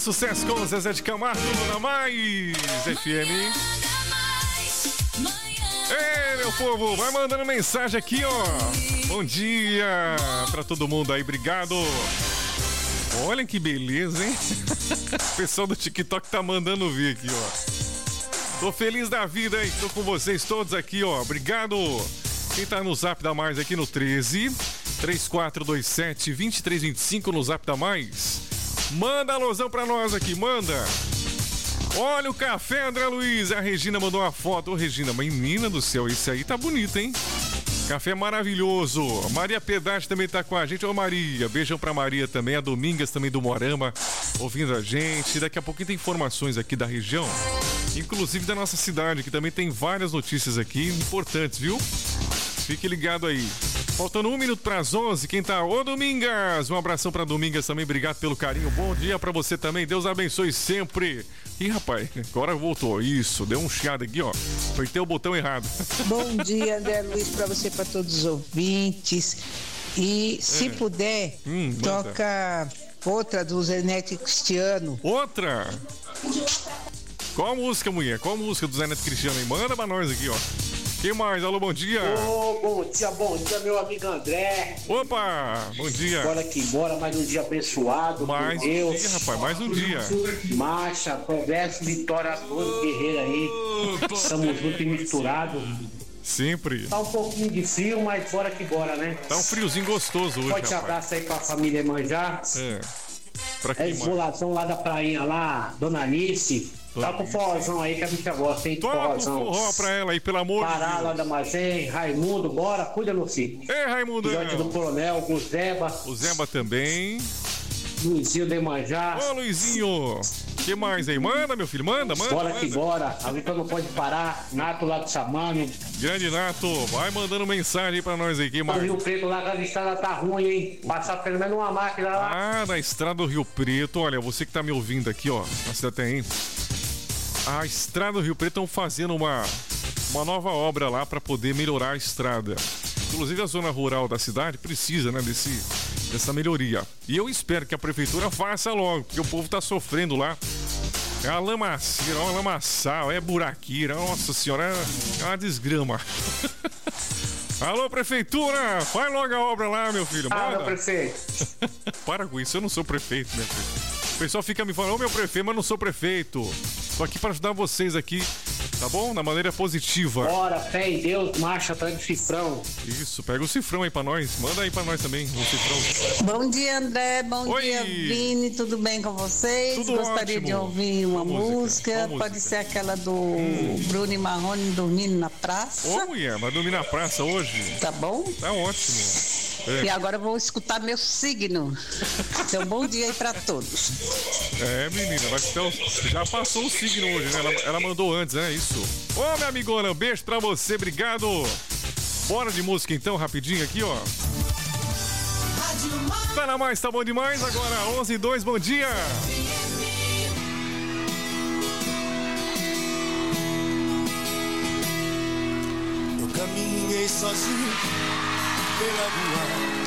sucesso com o Zezé de Camargo na Mais FM. Ei, meu povo, vai mandando mensagem aqui, ó. Bom dia pra todo mundo aí, obrigado. Olha que beleza, hein? O pessoal do TikTok tá mandando vir aqui, ó. Tô feliz da vida, hein? Tô com vocês todos aqui, ó. Obrigado. Quem tá no Zap da Mais aqui no 13-3427-2325 no Zap da Mais. Manda alusão pra nós aqui, manda. Olha o café, André Luiz. A Regina mandou uma foto. Ô, Regina, menina do céu, esse aí tá bonito, hein? Café maravilhoso. Maria Piedade também tá com a gente. Ô, Maria, beijão pra Maria também. A Domingas também do Morama ouvindo a gente. Daqui a pouquinho tem informações aqui da região, inclusive da nossa cidade, que também tem várias notícias aqui importantes, viu? Fique ligado aí. Faltando 1 minuto para as 11, quem tá? Ô, Domingas! Um abração pra Domingas também, obrigado pelo carinho. Bom dia pra você também, Deus abençoe sempre. Ih, rapaz, agora voltou. Isso, deu um chiado aqui, ó. Apertei o botão errado. Bom dia, André Luiz, pra você, pra todos os ouvintes. E se puder, toca outra do Zeneto Cristiano. Outra? Qual a música, mulher? Qual a música do Zeneto Cristiano aí? Manda pra nós aqui, ó. Quem mais? Alô, bom dia. Bom dia, meu amigo André. Opa, bom dia. Bora que bora, mais um dia abençoado. Mais um dia, rapaz, mais um dia. Marcha, progresso, vitória, todo guerreiro aí. Estamos juntos e misturados. Sempre. Tá um pouquinho de frio, mas bora que bora, né? Tá um friozinho gostoso hoje, Forte abraço aí pra família Emanjá. Pra quem mais? Esvolação lá da prainha lá, Dona Alice. Tá com forrozão aí que a bicha gosta, hein? Toca um forró pra ela aí, pelo amor de Deus. Pará lá da Magé, Raimundo, bora, cuida no filho. Ei, Raimundo. Jorge do Coronel, o Zeba. O Zeba também. Luizinho de Manjá. Ô, Luizinho. O que mais aí? Manda, meu filho, manda. Bora que bora. A Vitor não pode parar. Nato lá do Samano. Grande Nato, vai mandando mensagem aí pra nós aí. Quem mais? O Rio Preto lá, a estrada tá ruim, hein? Passar pelo menos uma máquina lá. Ah, na estrada do Rio Preto. Olha, você que tá me ouvindo aqui, ó. Na cidade tem. A estrada do Rio Preto estão fazendo uma nova obra lá para poder melhorar a estrada. Inclusive a zona rural da cidade precisa, né, dessa melhoria. E eu espero que a prefeitura faça logo, porque o povo tá sofrendo lá. É uma lamaceira, é uma lamaçal, é buraqueira, nossa senhora, é uma desgrama. Alô, prefeitura, faz logo a obra lá, meu filho. Meu prefeito. Para com isso, eu não sou prefeito, meu filho. O pessoal fica me falando, ô, meu prefeito, mas não sou prefeito. Tô aqui para ajudar vocês aqui, tá bom? Da maneira positiva. Bora, fé em Deus, marcha atrás do cifrão. Isso, pega o cifrão aí pra nós. Manda aí pra nós também, o cifrão. Bom dia, André. Bom dia, Vini. Tudo bem com vocês? Tudo Gostaria ótimo. de ouvir uma música. Qual Pode música? ser aquela do Bruno e Marrone, Dormindo na Praça. Ô, mulher, vai dormir na praça hoje? Tá bom? Tá ótimo. E agora eu vou escutar meu signo. Então, bom dia aí pra todos. Menina, já passou o signo hoje, né? Ela mandou antes, né? Isso. Ô, minha amigona, um beijo pra você, obrigado. Bora de música então, rapidinho aqui, ó. Tá na mais, tá bom demais. Agora 11:02, bom dia. Eu caminhei sozinho pela rua,